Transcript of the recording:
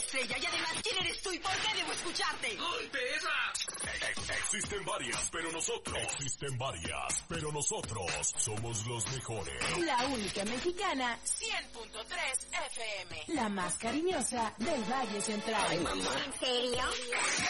estrella y además, ¿quién eres tú y por qué debo escucharte? ¡Ay, perra! Existen varias, pero nosotros somos los mejores. La única mexicana, 100.3 FM. la más cariñosa del Valle Central. Ay, mamá. ¿En serio?